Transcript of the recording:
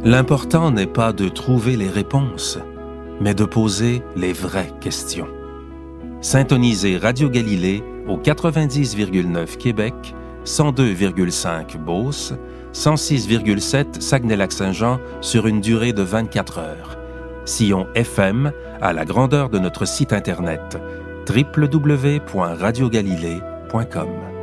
L'important n'est pas de trouver les réponses, mais de poser les vraies questions. Syntonisez Radio Galilée au 90,9 Québec, 102,5 Beauce, 106,7 Saguenay-Lac-Saint-Jean sur une durée de 24 heures. Sillon FM à la grandeur de notre site Internet www.radiogalilée.com.